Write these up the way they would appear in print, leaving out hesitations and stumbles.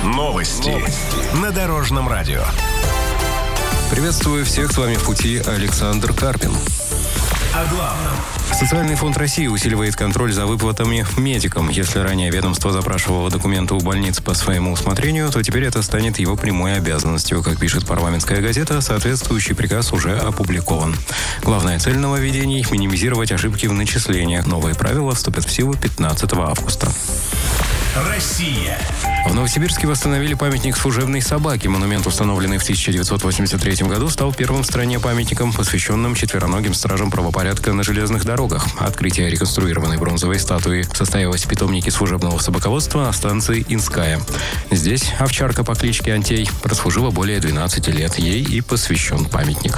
Новости на Дорожном радио. Приветствую всех, с вами в пути Александр Карпин. О главном. Социальный фонд России усиливает контроль за выплатами медикам. Если ранее ведомство запрашивало документы у больниц по своему усмотрению, то теперь это станет его прямой обязанностью. Как пишет парламентская газета, соответствующий приказ уже опубликован. Главная цель нововведений – минимизировать ошибки в начислениях. Новые правила вступят в силу 15 августа. Россия. В Новосибирске восстановили памятник служебной собаке. Монумент, установленный в 1983 году, стал первым в стране памятником, посвященным четвероногим стражам правопорядка на железных дорогах. Открытие реконструированной бронзовой статуи состоялось в питомнике служебного собаководства на станции Инская. Здесь овчарка по кличке Антей прослужила более 12 лет. Ей и посвящен памятник.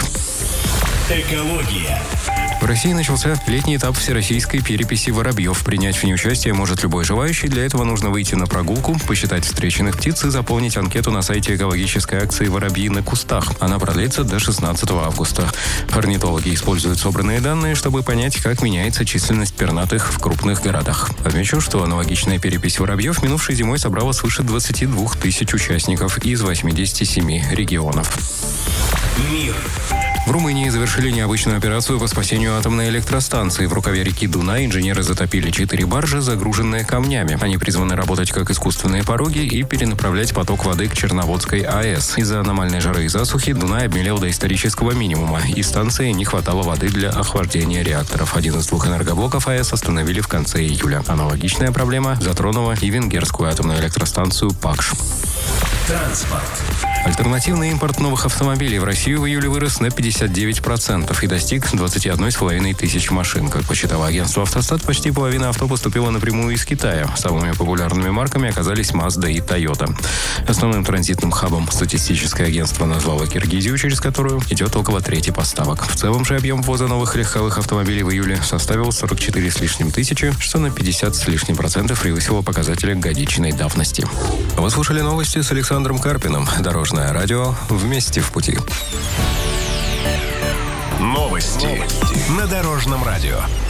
Экология. В России начался летний этап всероссийской переписи воробьев. Принять в ней участие может любой желающий. Для этого нужно выйти на прогулку, посчитать встреченных птиц и заполнить анкету на сайте экологической акции «Воробьи на кустах». Она продлится до 16 августа. Орнитологи используют собранные данные, чтобы понять, как меняется численность пернатых в крупных городах. Отмечу, что аналогичная перепись воробьев минувшей зимой собрала свыше 22 тысяч участников из 87 регионов. Мир. В Румынии завершили необычную операцию по спасению атомной электростанции. В рукаве реки Дунай инженеры затопили 4 баржи, загруженные камнями. Они призваны работать как искусственные пороги и перенаправлять поток воды к Черноводской АЭС. Из-за аномальной жары и засухи Дунай обмелел до исторического минимума, и станции не хватало воды для охлаждения реакторов. Один из 2 энергоблоков АЭС остановили в конце июля. Аналогичная проблема затронула и венгерскую атомную электростанцию Пакш. Транспорт. Альтернативный импорт новых автомобилей в Россию в июле вырос на 59% и достиг 21,5 тысяч машин. Как посчитало агентство «Автостат», почти половина авто поступила напрямую из Китая. Самыми популярными марками оказались Mazda и Toyota. Основным транзитным хабом статистическое агентство назвало Киргизию, через которую идет около трети поставок. В целом же объем ввоза новых легковых автомобилей в июле составил 44 с лишним тысячи, что на 50 с лишним процентов превысило показатели годичной давности. Вы слушали новости с Александром Карпиным. Дорожное радио. Вместе в пути. Новости на Дорожном радио.